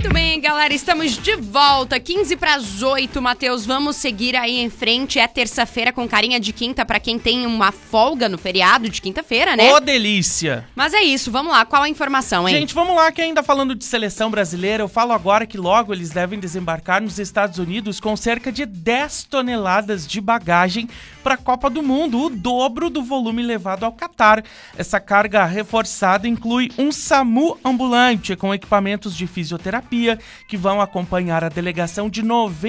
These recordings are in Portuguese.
Muito bem, galera, estamos de volta, 7:45, Matheus, vamos seguir aí em frente, é terça-feira com carinha de quinta pra quem tem uma folga no feriado de quinta-feira, né? Ô, delícia! Mas é isso, vamos lá, qual a informação, hein? Gente, vamos lá, que ainda falando de seleção brasileira, eu falo agora que logo eles devem desembarcar nos Estados Unidos com cerca de 10 toneladas de bagagem para a Copa do Mundo, o dobro do volume levado ao Catar. Essa carga reforçada inclui um SAMU ambulante com equipamentos de fisioterapia que vão acompanhar a delegação de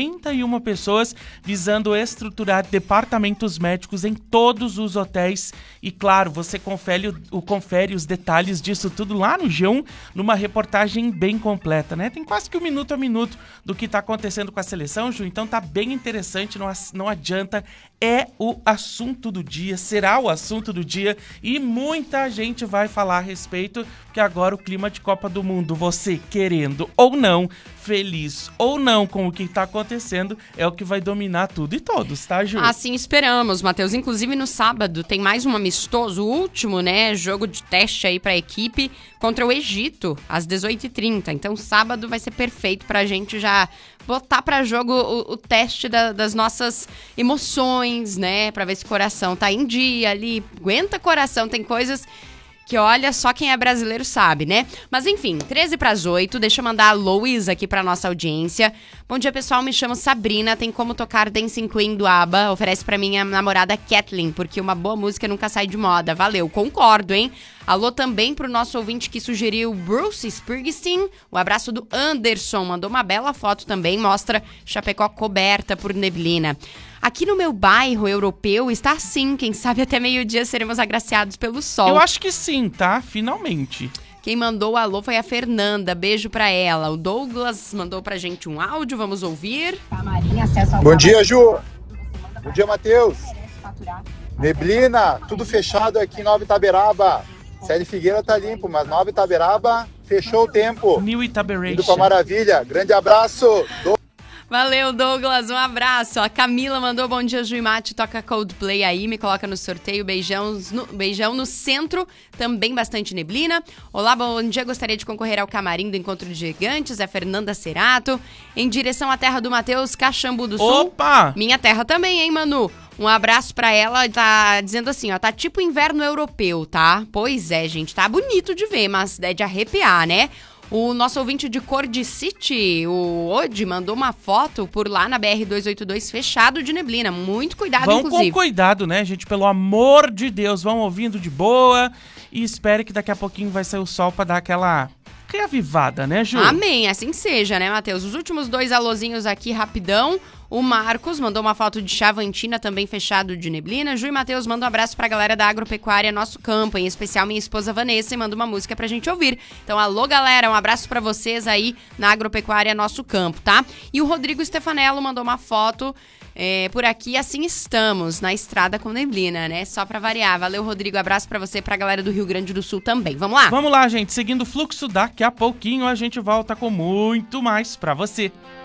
91 pessoas, visando estruturar departamentos médicos em todos os hotéis. E claro, você confere os detalhes disso tudo lá no G1, numa reportagem bem completa, né? Tem quase que um minuto a minuto do que está acontecendo com a seleção, Ju, então tá bem interessante, não adianta, é o assunto do dia, será o assunto do dia e muita gente vai falar a respeito, que agora o clima de Copa do Mundo, você querendo ou não, feliz ou não com o que tá acontecendo, é o que vai dominar tudo e todos, tá, Ju? Assim esperamos, Matheus. Inclusive no sábado tem mais um amistoso, o último, né, jogo de teste aí pra equipe contra o Egito, às 18h30. Então sábado vai ser perfeito pra gente já botar pra jogo o teste das nossas emoções, né, pra ver se o coração tá em dia ali. Aguenta coração, tem coisas que, olha, só quem é brasileiro sabe, né? Mas enfim, 7:50, deixa eu mandar a Lois aqui pra nossa audiência. Bom dia, pessoal, me chamo Sabrina, tem como tocar Dancing Queen do ABBA, oferece pra minha namorada Kathleen, porque uma boa música nunca sai de moda. Valeu, concordo, hein? Alô também pro nosso ouvinte que sugeriu Bruce Springsteen, o abraço do Anderson, mandou uma bela foto também, mostra Chapecó coberta por neblina. Aqui no meu bairro europeu está assim, quem sabe até meio-dia seremos agraciados pelo sol. Eu acho que sim, tá? Finalmente. Quem mandou o alô foi a Fernanda, beijo pra ela. O Douglas mandou pra gente um áudio, vamos ouvir. Bom dia, Ju. Bom dia, Matheus. Neblina, tudo fechado aqui em Nova Itaberaba. Célio Figueira tá limpo, mas Nova Itaberaba fechou o tempo. New Itaberation. Indo pra maravilha. Grande abraço. Valeu, Douglas, um abraço. A Camila mandou bom dia, Ju e Mate, toca Coldplay aí, me coloca no sorteio, beijão no centro, também bastante neblina. Olá, bom dia, gostaria de concorrer ao camarim do Encontro de Gigantes, a Fernanda Cerato, em direção à terra do Matheus, Caxambu do Sul. Opa! Minha terra também, hein, Manu? Um abraço pra ela, tá dizendo assim, ó, tá tipo inverno europeu, tá? Pois é, gente, tá bonito de ver, mas é de arrepiar, né? O nosso ouvinte de Cordy City, o Odi, mandou uma foto por lá na BR-282 fechado de neblina. Muito cuidado, inclusive. Vão com cuidado, né, gente? Pelo amor de Deus, vão ouvindo de boa e espere que daqui a pouquinho vai sair o sol pra dar aquela reavivada, né, Ju? Amém, assim seja, né, Matheus? Os últimos 2 alôzinhos aqui, rapidão. O Marcos mandou uma foto de Chavantina, também fechado de neblina. Ju e Matheus mandam um abraço pra galera da Agropecuária Nosso Campo, em especial minha esposa Vanessa, e manda uma música pra gente ouvir. Então, alô, galera, um abraço pra vocês aí na Agropecuária Nosso Campo, tá? E o Rodrigo Stefanello mandou uma foto por aqui, assim estamos, na estrada com neblina, né? Só pra variar. Valeu, Rodrigo, abraço pra você e pra galera do Rio Grande do Sul também. Vamos lá? Vamos lá, gente. Seguindo o fluxo, daqui a pouquinho a gente volta com muito mais pra você.